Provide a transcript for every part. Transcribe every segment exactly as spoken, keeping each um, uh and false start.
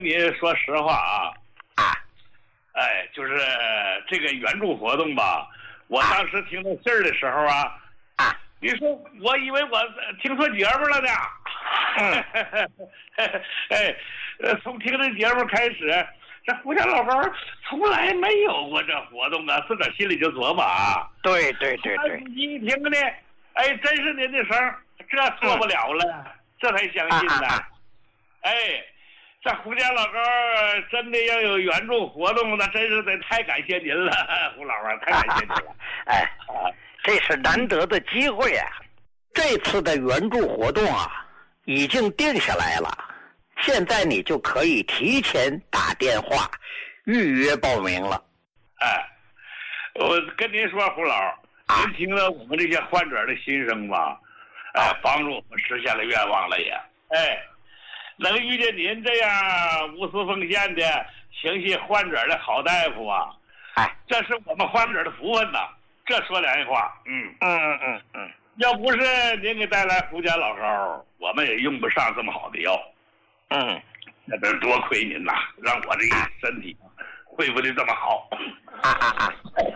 你说实话啊啊， 哎，就是这个援助活动吧，我当时听到信儿的时候啊啊， 你说我以为我听错节目了呢。 嗯， 哎，呃，从听这节目开始，这胡家老高从来没有过这活动啊，自个儿心里就琢磨啊。 对对对对， 一听呢，哎，真是您的声，这做不了了，嗯、这才相信呢。啊啊哎，这胡家老高真的要有援助活动，那真是得太感谢您了，胡老啊，太感谢您了。 哎，这是难得的机会啊！这次的援助活动啊，已经定下来了，现在你就可以提前打电话预约报名了。 哎，我跟您说，胡老，您听了我们这些患者的心声吧，哎，帮助我们实现了愿望了也。哎，能遇见您这样无私奉献的情系患者的好大夫啊， 哎， 这是我们患者的福分呐。这说良心话，嗯嗯嗯嗯， 要不是您给带来胡家老高，我们也用不上这么好的药。 嗯， 那得多亏您呐，让我这个身体恢复的这么好。 啊啊啊！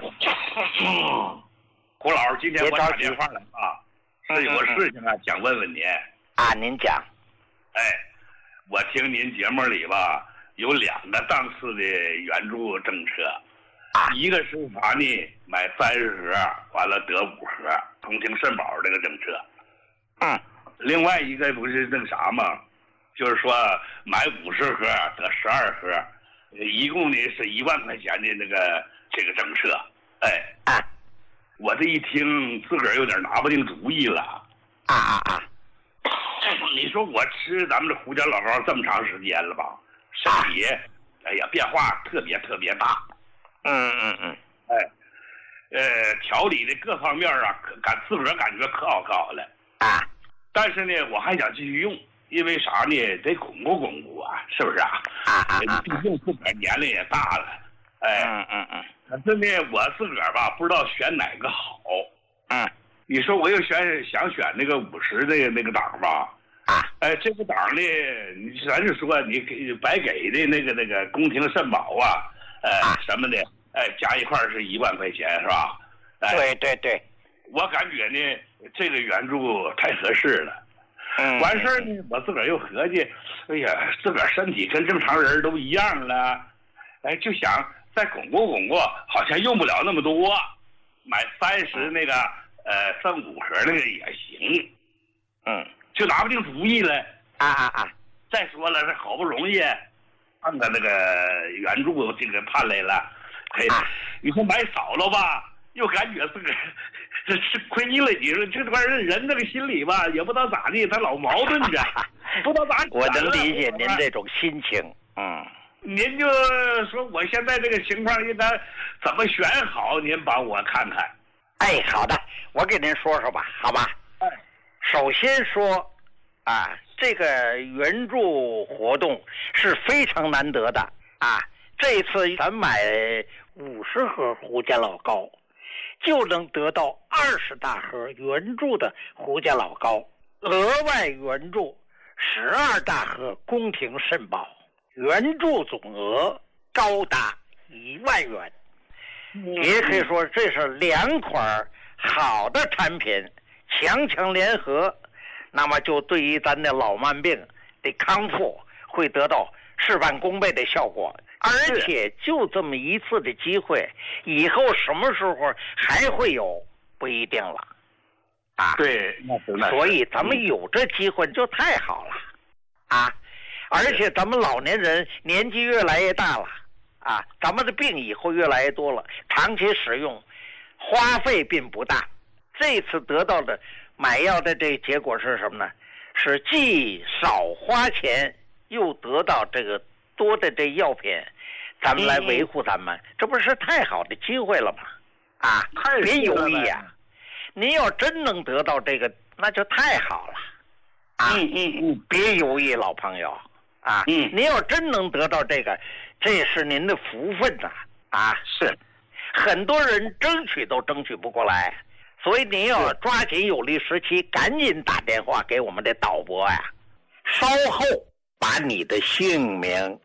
胡老，今天我打电话来啊，是有个事情啊，想问问您。 啊，您讲。 哎，我听您节目里吧，有两个档次的援助政策。一个是啥呢？买三十盒，完了得五盒，宫廷肾宝这个政策。 嗯。 另外一个不是那个啥吗？就是说买五十盒得十二盒，一共呢是一万块钱的那个这个政策。哎。 啊。 我这一听，自个儿有点拿不定主意了。 啊啊啊！ 你说我吃咱们这胡家老高这么长时间了吧，身体，哎呀，变化特别特别大。 嗯嗯嗯， 哎，呃，调理的各方面啊，可感自个儿感觉可好可好了啊。 但是呢，我还想继续用，因为啥呢？得巩固巩固啊，是不是啊？ 啊啊啊！ 毕竟自个儿年龄也大了，哎， 嗯嗯嗯。 可是呢，我自个儿吧，不知道选哪个好。 嗯， 你说我又选想选那个五十的那个档吧？ 啊， 哎，这个档呢，你咱是说你给白给的那个那个宫廷肾宝啊。哎，什么的，哎，加一块是一万块钱，是吧？哎， 对对对， 我感觉呢，这个援助太合适了。 嗯， 完事儿呢，我自个儿又合计，哎呀，自个儿身体跟正常人都一样了，哎，就想再巩固巩固，好像用不了那么多，买三十那个，呃，剩五盒那个也行。 嗯， 就拿不定主意了。 啊啊啊！ 再说了，这好不容易。看看那个援助这个盼来了，嘿，你说买少了吧，又感觉自个这是亏了。你说这玩意儿人那个心里吧，也不知道咋地，他老矛盾着，不知道咋。 我能理解您这种心情，嗯。 您就说我现在这个情况应该怎么选好？您帮我看看。 哎，好的，我给您说说吧，好吧？ 哎， 首先说，啊。这个援助活动是非常难得的啊！这次咱买五十盒胡家老高，就能得到二十大盒援助的胡家老高，额外援助十二大盒宫廷肾宝，援助总额高达一万元。也可以说这是两款好的产品强强联合。那么就对于咱的老慢病的康复会得到事半功倍的效果，而且就这么一次的机会，以后什么时候还会有不一定了，啊， 对，那是那是。 所以咱们有这机会就太好了，啊，而且咱们老年人年纪越来越大了，啊，咱们的病以后越来越多了，长期使用花费并不大，这次得到的。买药的这结果是什么呢？是既少花钱，又得到这个多的这药品，咱们来维护咱们，嗯、这不是太好的机会了吗？啊，别犹豫啊！您要真能得到这个，那就太好了。啊， 嗯嗯嗯， 别犹豫，老朋友啊！ 嗯， 您要真能得到这个，这是您的福分呐！啊， 是， 很多人争取都争取不过来。所以您要抓紧有利时期，赶紧打电话给我们的导播呀，稍后把你的姓名